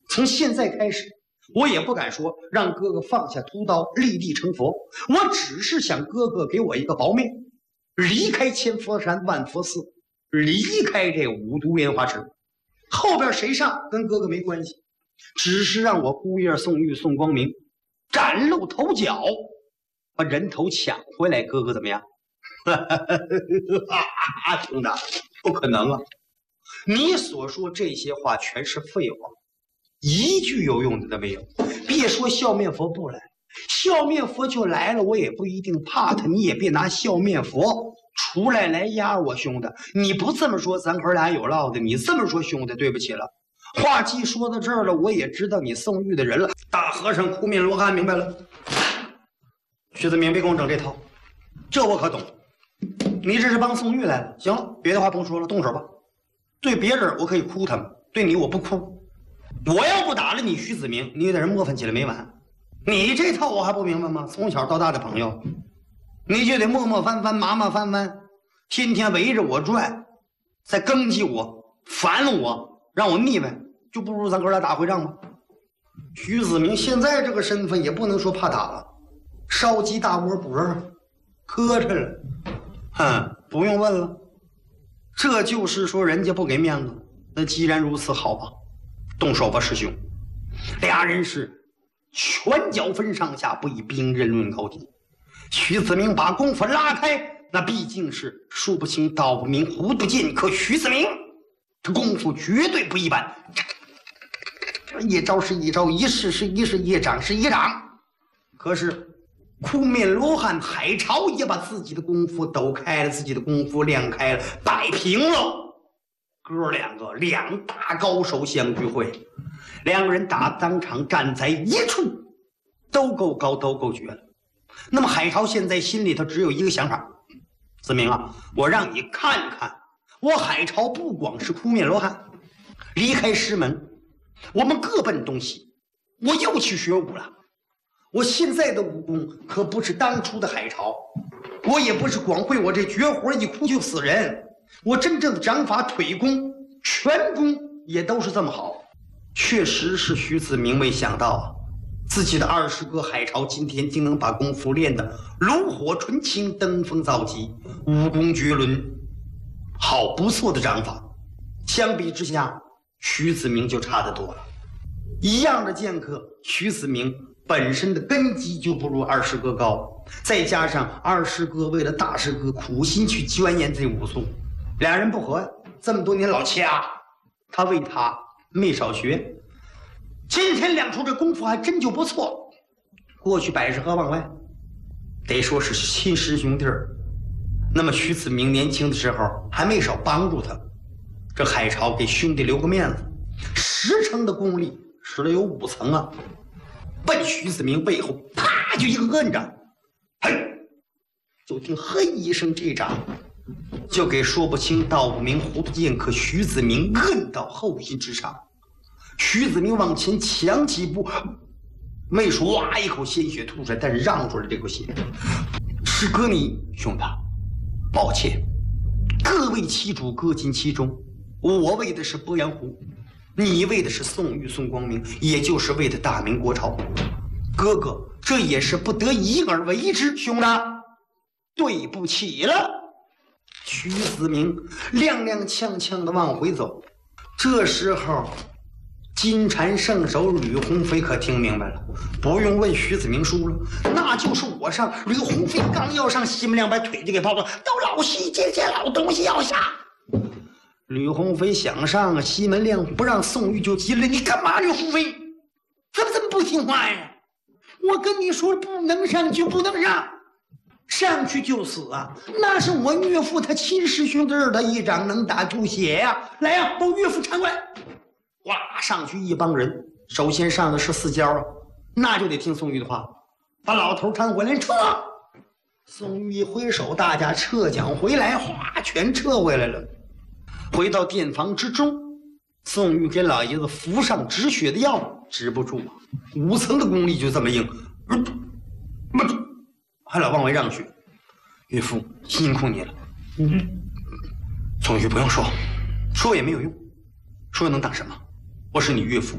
从现在开始，我也不敢说让哥哥放下屠刀立地成佛，我只是想哥哥给我一个保命，离开千佛山万佛寺，离开这五毒莲花池。后边谁上跟哥哥没关系，只是让我姑爷宋玉宋光明崭露头角，把人头抢回来。哥哥怎么样？兄弟，不可能啊！你所说这些话全是废话，一句有用的都没有。别说笑面佛不来，笑面佛就来了，我也不一定怕他。你也别拿笑面佛出来压我，兄弟。你不这么说，咱哥俩有落的。你这么说，兄弟，对不起了。话既说到这儿了，我也知道你宋玉的人了。大和尚哭面罗汉明白了。徐子明，别跟我整这套，这我可懂。你这是帮宋玉来了。行了，别的话甭说了，动手吧。对别人我可以哭他们，对你我不哭。我要不打了你徐子明，你给人磨蹭起来没完。你这套我还不明白吗？从小到大的朋友，你就得磨磨翻翻，麻麻翻翻，天天围着我转，再攻击我，烦我，让我腻歪，就不如咱哥俩打回仗吧。徐子明现在这个身份也不能说怕打了，烧鸡大窝脖，磕碜了。不用问了，这就是说人家不给面子。那既然如此，好吧，动手吧，师兄。俩人是拳脚分上下，不以兵刃论高低。徐子明把功夫拉开，那毕竟是说不清道不明，糊涂见。可徐子明这功夫绝对不一般，一招是一招，一式是一式，一掌是一掌。可是哭面罗汉海潮也把自己的功夫抖开了，自己的功夫亮开了，摆平了。哥两个两大高手相聚会，两个人打当场站在一处，都够高，都够绝了。那么海潮现在心里头只有一个想法：子明啊，我让你看看，我海潮不光是哭面罗汉，离开师门，我们各奔东西，我又去学武了。我现在的武功可不是当初的海潮，我也不是光会我这绝活一哭就死人，我真正的掌法、腿功、拳功也都是这么好。确实是徐子明没想到啊，自己的20哥海潮今天竟能把功夫练得炉火纯青、登峰造极，武功绝伦，好不错的掌法。相比之下，徐子明就差得多了。一样的剑客，徐子明本身的根基就不如20哥高，再加上20哥为了大师哥苦心去钻研这武术，俩人不和呀，这么多年老掐，他为他没少学。今天亮出这功夫还真就不错，过去100河往外，得说是亲师兄弟儿。那么徐子明年轻的时候还没少帮助他，这海潮给兄弟留个面子，10成的功力使了有5成啊。奔徐子明背后啪就一个摁着，嘿，就听嘿一声，这掌就给说不清道不明糊涂剑客徐子明摁到后心之上。徐子明往前抢几步，没说哇一口鲜血吐出来，但是让出了这口血。师哥你兄弟，抱歉，各为其主，各尽其忠。我为的是鄱阳湖，你为的是宋玉宋光明，也就是为的大明国朝。哥哥，这也是不得已而为之，兄弟，对不起了。徐子明踉踉跄跄的往回走，这时候金蝉圣手吕鸿飞可听明白了，不用问徐子明输了，那就是我上。吕鸿飞刚要上，西门亮把腿就给抱住，都老西这些老东西要下。吕鸿飞想上啊，西门亮不让，宋玉就急了：“你干嘛，吕鸿飞？怎么这么不听话呀？我跟你说，不能上就不能上，上去就死啊！那是我岳父他亲师兄弟儿，他一掌能打出血呀！来呀，把我岳父搀过来！”哇，上去一帮人，首先上的是4焦啊，那就得听宋玉的话，把老头搀回来，撤。宋玉一挥手，大家撤脚回来，哗，全撤回来了。回到殿房之中，宋玉给老爷子服上止血的药，止不住，5层的功力就这么硬，还老往外让去。岳父辛苦你了。宋玉不用说，说也没有用，说能当什么？我是你岳父，